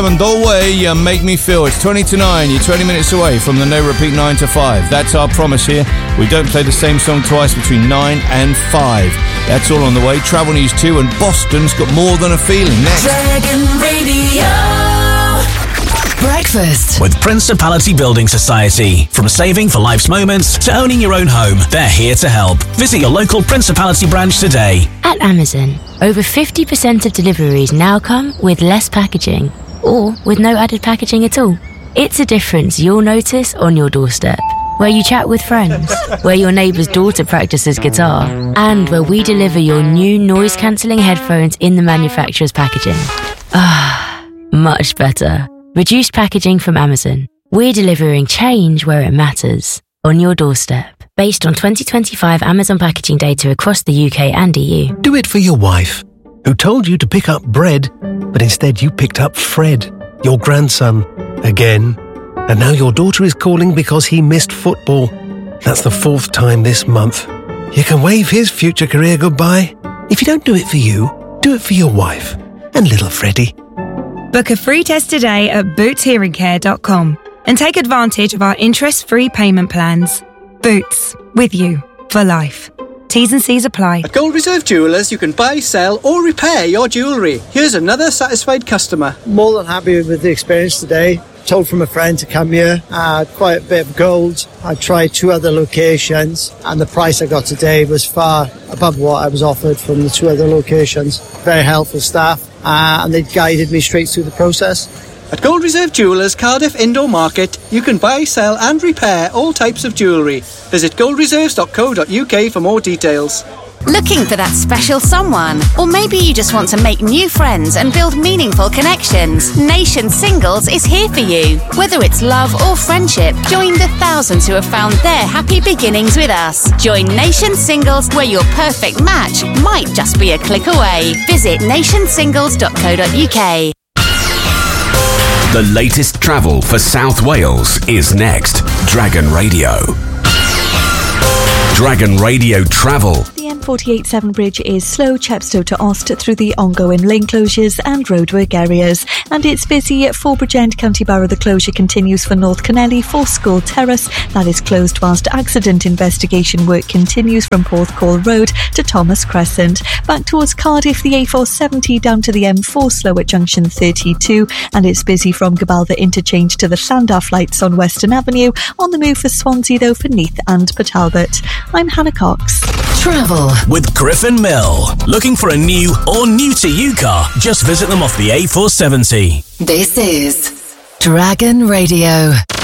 And the way you make me feel. It's 20 to 9. You're 20 minutes away from the no repeat 9 to 5. That's our promise here. We don't play the same song twice between 9 and 5. That's all on the way. Travel news too, and Boston's got more than a feeling next. Dragon Radio. Breakfast with Principality Building Society. From saving for life's moments to owning your own home, they're here to help. Visit your local Principality branch today. At Amazon, over 50% of deliveries now come with less packaging, or with no added packaging at all. It's a difference you'll notice on your doorstep, where you chat with friends, where your neighbour's daughter practices guitar, and where we deliver your new noise-cancelling headphones in the manufacturer's packaging. Ah, much better. Reduced packaging from Amazon. We're delivering change where it matters, on your doorstep. Based on 2025 Amazon packaging data across the UK and EU. Do it for your wife, who told you to pick up bread, but instead you picked up Fred, your grandson, again. And now your daughter is calling because he missed football. That's the 4th time this month. You can wave his future career goodbye. If you don't do it for you, do it for your wife and little Freddie. Book a free test today at bootshearingcare.com and take advantage of our interest-free payment plans. Boots, with you for life. T's and C's apply. At Gold Reserve Jewellers, you can buy, sell or repair your jewellery. Here's another satisfied customer. More than happy with the experience today. Told from a friend to come here. I had quite a bit of gold. I tried 2 other locations and the price I got today was far above what I was offered from the 2 other locations. Very helpful staff and they guided me straight through the process. At Gold Reserve Jewellers, Cardiff Indoor Market, you can buy, sell and repair all types of jewellery. Visit goldreserves.co.uk for more details. Looking for that special someone? Or maybe you just want to make new friends and build meaningful connections? Nation Singles is here for you. Whether it's love or friendship, join the thousands who have found their happy beginnings with us. Join Nation Singles, where your perfect match might just be a click away. Visit nationsingles.co.uk. The latest travel for South Wales is next. Dragon Radio. Dragon Radio Travel. The M48 Severn Bridge is slow Chepstow to Ost through the ongoing lane closures and roadwork areas. And it's busy at Forbridge End, County Borough. The closure continues for North Kennelly for School Terrace. That is closed whilst accident investigation work continues from Porthcawl Road to Thomas Crescent. Back towards Cardiff, the A470 down to the M4 slow at junction 32. And it's busy from Gabalva interchange to the Llandaff lights on Western Avenue. On the move for Swansea though for Neath and Port Talbot. I'm Hannah Cox. Travel with Griffin Mill. Looking for a new or new to you car? Just visit them off the A470. This is Dragon Radio.